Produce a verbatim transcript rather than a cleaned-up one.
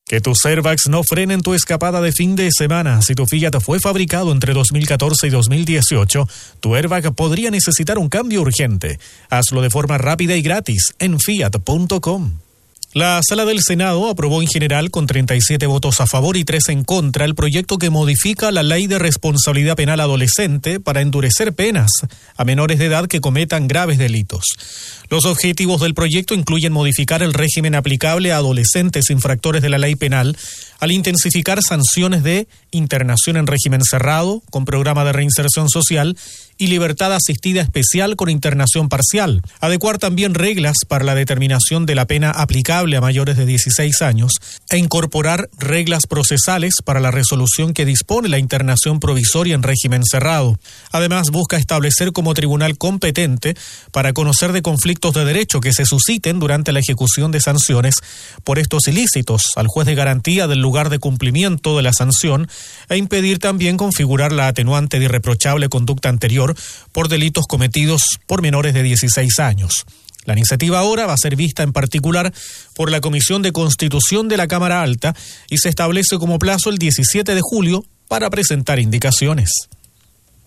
Que tus airbags no frenen tu escapada de fin de semana. Si tu Fiat fue fabricado entre dos mil catorce y dos mil dieciocho, tu airbag podría necesitar un cambio urgente. Hazlo de forma rápida y gratis en fiat punto com. La Sala del Senado aprobó en general con treinta y siete votos a favor y tres en contra el proyecto que modifica la Ley de Responsabilidad Penal Adolescente para endurecer penas a menores de edad que cometan graves delitos. Los objetivos del proyecto incluyen modificar el régimen aplicable a adolescentes infractores de la ley penal al intensificar sanciones de internación en régimen cerrado con programa de reinserción social y libertad asistida especial con internación parcial. Adecuar también reglas para la determinación de la pena aplicable a mayores de dieciséis años e incorporar reglas procesales para la resolución que dispone la internación provisoria en régimen cerrado. Además, busca establecer como tribunal competente para conocer de conflictos de derecho que se susciten durante la ejecución de sanciones por estos ilícitos al juez de garantía del lugar de cumplimiento de la sanción e impedir también configurar la atenuante de irreprochable conducta anterior por delitos cometidos por menores de dieciséis años. La iniciativa ahora va a ser vista en particular por la Comisión de Constitución de la Cámara Alta y se establece como plazo el diecisiete de julio para presentar indicaciones.